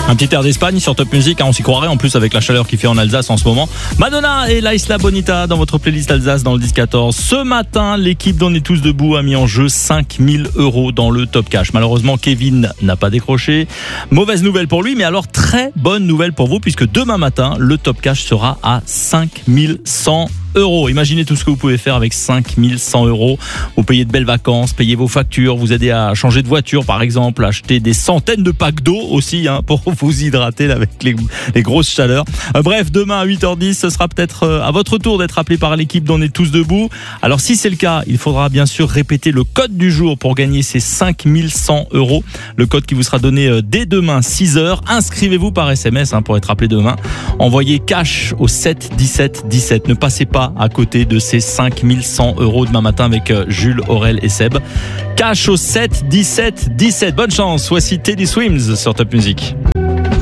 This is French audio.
Un petit air d'Espagne sur Top Music, on s'y croirait en plus avec la chaleur qu'il fait en Alsace en ce moment. Madonna et La Isla Bonita dans votre playlist Alsace dans le 10-14. Ce matin, l'équipe d'On est tous debout a mis en jeu 5 000 € dans le Top Cash. Malheureusement, Kevin n'a pas décroché. Mauvaise nouvelle pour lui, mais alors très bonne nouvelle pour vous puisque demain matin, le Top Cash sera à 5 100 €. Imaginez tout ce que vous pouvez faire avec 5 100 €. Vous payez de belles vacances, payez vos factures, vous aidez à changer de voiture par exemple, acheter des centaines de packs d'eau aussi pour vous hydrater là, avec les grosses chaleurs. Bref, demain à 8h10, ce sera peut-être à votre tour d'être appelé par l'équipe d'On est tous debout. Alors si c'est le cas, il faudra bien sûr répéter le code du jour pour gagner ces 5 100 €. Le code qui vous sera donné dès demain 6h. Inscrivez-vous par SMS pour être appelé demain. Envoyez cash au 7 17 17. Ne passez pas à côté de ces 5 100 € demain matin avec Jules, Aurel et Seb. Cash au 7 17 17. Bonne chance. Voici Teddy Swims sur Top Music.